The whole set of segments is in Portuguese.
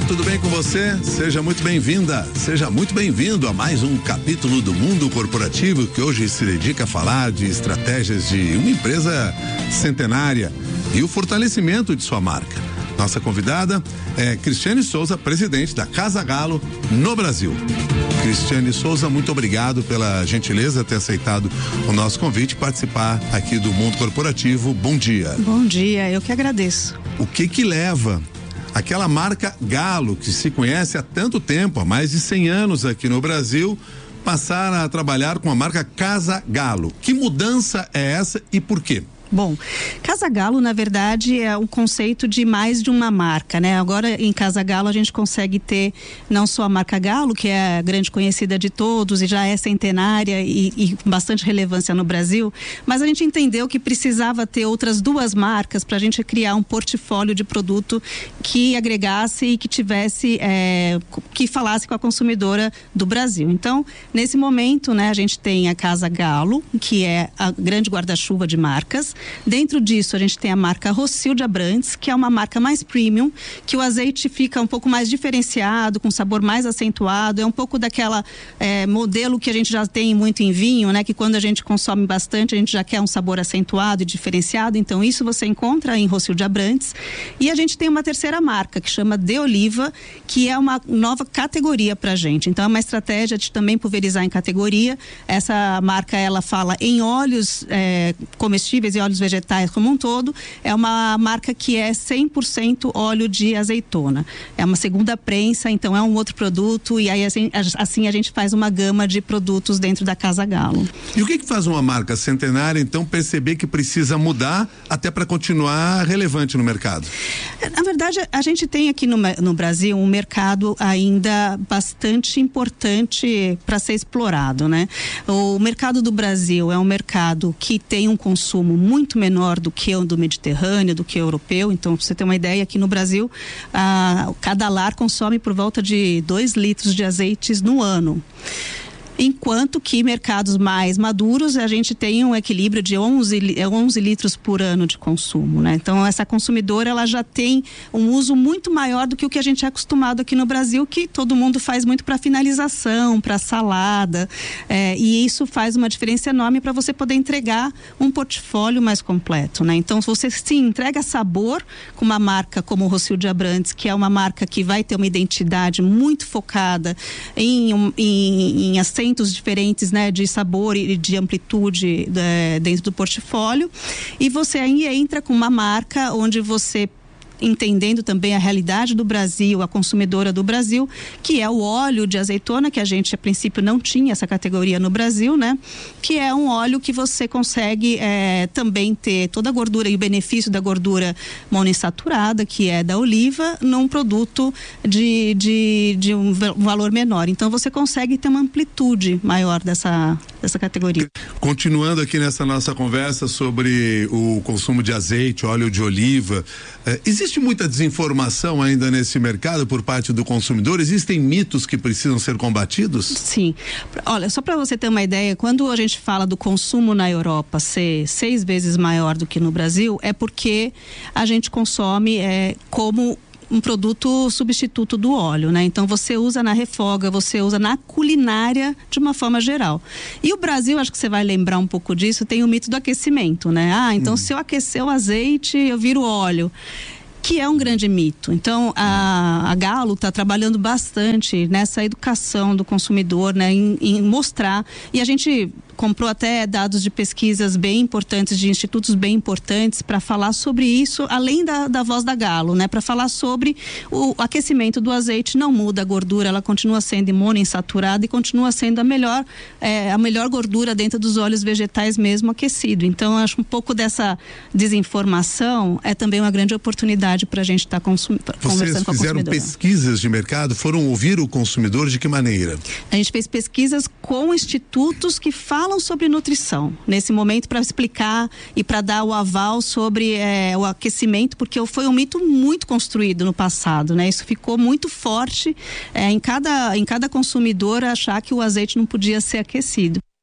tudo bem com você? Seja muito bem-vinda, seja muito bem-vindo a mais um capítulo do Mundo Corporativo, que hoje se dedica a falar de estratégias de uma empresa centenária e o fortalecimento de sua marca. Nossa convidada é Cristiane Souza, presidente da Casa Galo no Brasil. Cristiane Souza, muito obrigado pela gentileza de ter aceitado o nosso convite e participar aqui do Mundo Corporativo. Bom dia. Bom dia, eu que agradeço. O que leva aquela marca Galo, que se conhece há tanto tempo, há mais de 100 anos aqui no Brasil, passar a trabalhar com a marca Casa Galo? Que mudança é essa e por quê? Bom, Casa Galo, na verdade, é um conceito de mais de uma marca, né? Agora, em Casa Galo, a gente consegue ter não só a marca Galo, que é a grande conhecida de todos e já é centenária e com bastante relevância no Brasil, mas a gente entendeu que precisava ter outras duas marcas para a gente criar um portfólio de produto que agregasse e que tivesse, que falasse com a consumidora do Brasil. Então, nesse momento, né, a gente tem a Casa Galo, que é a grande guarda-chuva de marcas. Dentro disso, a gente tem a marca Rossílde Abrantes, que é uma marca mais premium, que o azeite fica um pouco mais diferenciado, com sabor mais acentuado, é um pouco daquela modelo que a gente já tem muito em vinho, né? Que quando a gente consome bastante, a gente já quer um sabor acentuado e diferenciado, então isso você encontra em Rossílde Abrantes. E a gente tem uma terceira marca, que chama De Oliva, que é uma nova categoria pra gente, então é uma estratégia de também pulverizar em categoria. Essa marca, ela fala em óleos comestíveis e óleos vegetais como um todo, é uma marca que é 100% óleo de azeitona. É uma segunda prensa, então é um outro produto e aí assim a gente faz uma gama de produtos dentro da Casa Galo. E o que faz uma marca centenária, então, perceber que precisa mudar até para continuar relevante no mercado? Na verdade, a gente tem aqui no Brasil um mercado ainda bastante importante para ser explorado, né? O mercado do Brasil é um mercado que tem um consumo muito menor do que o do Mediterrâneo, do que o europeu. Então, pra você ter uma ideia, aqui no Brasil, cada lar consome por volta de 2 litros de azeites no ano. Enquanto que mercados mais maduros, a gente tem um equilíbrio de 11 litros por ano de consumo, né? Então, essa consumidora, ela já tem um uso muito maior do que o que a gente é acostumado aqui no Brasil, que todo mundo faz muito para finalização, para salada, e isso faz uma diferença enorme para você poder entregar um portfólio mais completo, né? Então, se você entrega sabor com uma marca como o Rossílde Abrantes, que é uma marca que vai ter uma identidade muito focada em acentos diferentes, né, de sabor e de amplitude dentro do portfólio, e você aí entra com uma marca onde você, entendendo também a realidade do Brasil, a consumidora do Brasil, que é o óleo de azeitona, que a gente a princípio não tinha essa categoria no Brasil, né? Que é um óleo que você consegue também ter toda a gordura e o benefício da gordura monoinsaturada, que é da oliva, num produto de um valor menor. Então você consegue ter uma amplitude maior dessa categoria. Continuando aqui nessa nossa conversa sobre o consumo de azeite, óleo de oliva, existe muita desinformação ainda nesse mercado por parte do consumidor? Existem mitos que precisam ser combatidos? Sim. Olha, só para você ter uma ideia, quando a gente fala do consumo na Europa ser 6 vezes maior do que no Brasil, é porque a gente consome como um produto substituto do óleo, né? Então você usa na refoga, você usa na culinária de uma forma geral. E o Brasil, acho que você vai lembrar um pouco disso, tem o mito do aquecimento, né? Então se eu aquecer o azeite, eu viro óleo. Que é um grande mito. Então, a Galo está trabalhando bastante nessa educação do consumidor, né, em mostrar, e a gente comprou até dados de pesquisas bem importantes, de institutos bem importantes, para falar sobre isso, além da voz da Galo, né, para falar sobre o aquecimento do azeite. Não muda a gordura, ela continua sendo monoinsaturada e continua sendo a melhor gordura dentro dos óleos vegetais mesmo aquecido. Então, acho um pouco dessa desinformação é também uma grande oportunidade para a gente estar conversando com a consumidora. Vocês fizeram pesquisas de mercado? Foram ouvir o consumidor de que maneira? A gente fez pesquisas com institutos que falam sobre nutrição, nesse momento, para explicar e para dar o aval sobre o aquecimento, porque foi um mito muito construído no passado, né? Isso ficou muito forte em cada consumidor achar que o azeite não podia ser aquecido.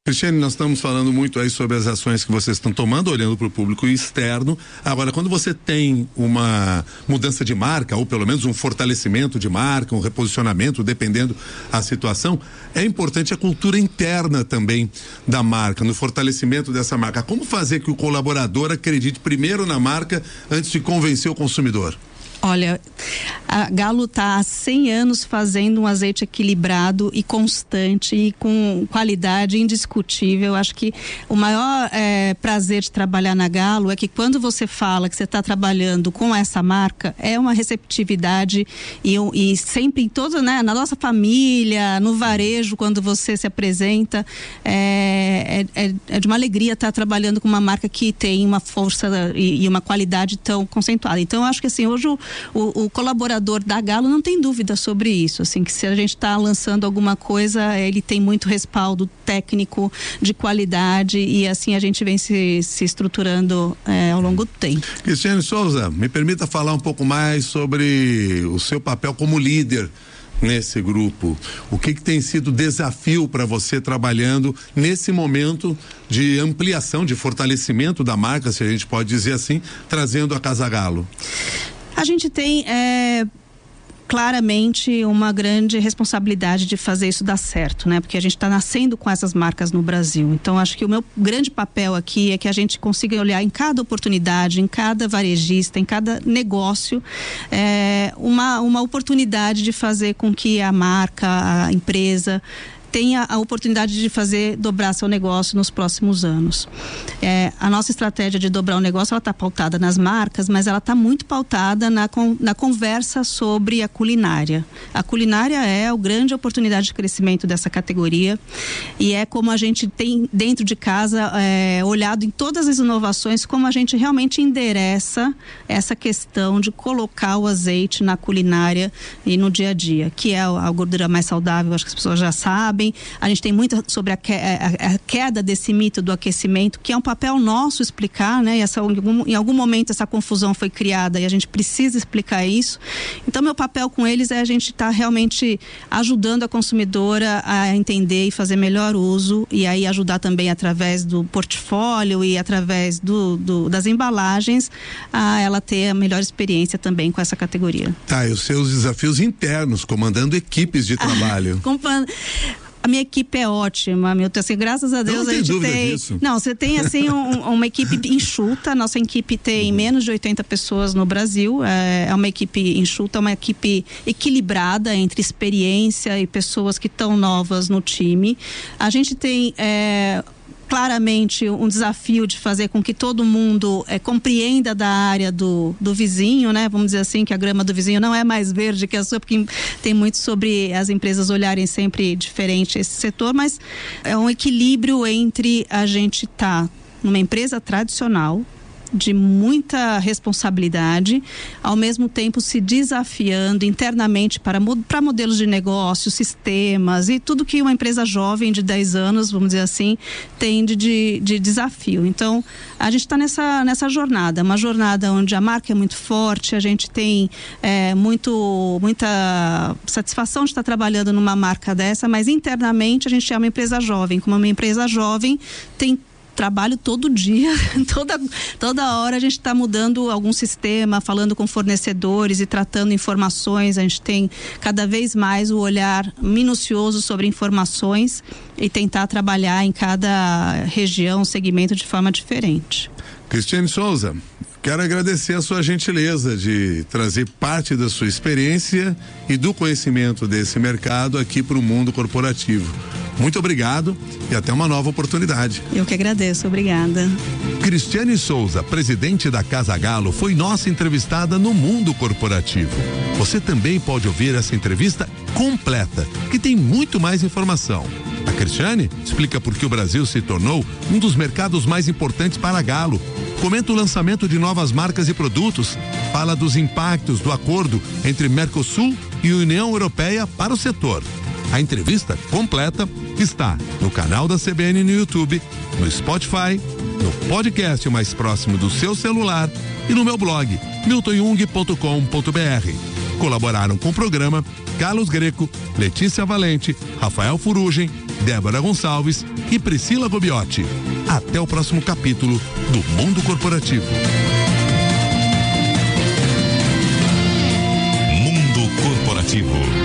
Cristiane, nós estamos falando muito aí sobre as ações que vocês estão tomando, olhando para o público externo. Agora, quando você tem uma mudança de marca, ou pelo menos um fortalecimento de marca, um reposicionamento, dependendo da situação, é importante a cultura interna também da marca, no fortalecimento dessa marca. Como fazer que o colaborador acredite primeiro na marca antes de convencer o consumidor? Olha, a Galo está há 100 anos fazendo um azeite equilibrado e constante e com qualidade indiscutível. Acho que o maior prazer de trabalhar na Galo é que quando você fala que você está trabalhando com essa marca, é uma receptividade e sempre em toda, né, na nossa família, no varejo, quando você se apresenta, é de uma alegria estar trabalhando com uma marca que tem uma força e uma qualidade tão conceituada. Então, eu acho que assim, hoje o colaborador da Galo não tem dúvida sobre isso, assim, que se a gente está lançando alguma coisa, ele tem muito respaldo técnico, de qualidade, e assim a gente vem se estruturando ao longo do tempo. Cristiane Souza, me permita falar um pouco mais sobre o seu papel como líder nesse grupo. O que tem sido desafio para você trabalhando nesse momento de ampliação, de fortalecimento da marca, se a gente pode dizer assim, trazendo a Casa Galo? A gente tem claramente uma grande responsabilidade de fazer isso dar certo, né? Porque a gente está nascendo com essas marcas no Brasil. Então, acho que o meu grande papel aqui é que a gente consiga olhar em cada oportunidade, em cada varejista, em cada negócio, uma oportunidade de fazer com que a marca, a empresa tenha a oportunidade de dobrar seu negócio nos próximos anos. A nossa estratégia de dobrar o negócio, ela está pautada nas marcas, mas ela está muito pautada na conversa sobre a culinária. A culinária é a grande oportunidade de crescimento dessa categoria, e é como a gente tem dentro de casa olhado em todas as inovações, como a gente realmente endereça essa questão de colocar o azeite na culinária e no dia a dia, que é a gordura mais saudável, acho que as pessoas já sabem. A gente tem muito sobre a queda desse mito do aquecimento, que é um papel nosso explicar, né? Em algum momento essa confusão foi criada e a gente precisa explicar isso. Então, meu papel com eles é a gente estar realmente ajudando a consumidora a entender e fazer melhor uso, e aí ajudar também através do portfólio e através das embalagens a ela ter a melhor experiência também com essa categoria. Tá, e os seus desafios internos, comandando equipes de trabalho. A minha equipe é ótima, Milton, assim, graças a Deus não a gente dúvida tem... disso. Não, você tem assim uma equipe enxuta. Nossa equipe tem menos de 80 pessoas no Brasil, é uma equipe enxuta, uma equipe equilibrada entre experiência e pessoas que estão novas no time. A gente tem claramente um desafio de fazer com que todo mundo compreenda da área do vizinho, né? Vamos dizer assim, que a grama do vizinho não é mais verde que a sua, porque tem muito sobre as empresas olharem sempre diferente esse setor, mas é um equilíbrio entre a gente estar numa empresa tradicional, de muita responsabilidade, ao mesmo tempo se desafiando internamente para modelos de negócio, sistemas e tudo que uma empresa jovem de 10 anos, vamos dizer assim, tem de desafio. Então, a gente está nessa jornada, uma jornada onde a marca é muito forte, a gente tem muita satisfação de estar trabalhando numa marca dessa, mas internamente a gente é uma empresa jovem. Como uma empresa jovem, tem trabalho todo dia, toda hora a gente está mudando algum sistema, falando com fornecedores e tratando informações. A gente tem cada vez mais o olhar minucioso sobre informações e tentar trabalhar em cada região, segmento de forma diferente. Cristiane Souza, quero agradecer a sua gentileza de trazer parte da sua experiência e do conhecimento desse mercado aqui para o mundo corporativo. Muito obrigado e até uma nova oportunidade. Eu que agradeço, obrigada. Cristiane Souza, presidente da Casa Galo, foi nossa entrevistada no Mundo Corporativo. Você também pode ouvir essa entrevista completa, que tem muito mais informação. A Cristiane explica por que o Brasil se tornou um dos mercados mais importantes para a Galo. Comenta o lançamento de novas marcas e produtos. Fala dos impactos do acordo entre Mercosul e União Europeia para o setor. A entrevista completa está no canal da CBN no YouTube, no Spotify, no podcast mais próximo do seu celular e no meu blog, miltonjung.com.br. Colaboraram com o programa Carlos Greco, Letícia Valente, Rafael Furugem, Débora Gonçalves e Priscila Gobiotti. Até o próximo capítulo do Mundo Corporativo. Mundo Corporativo.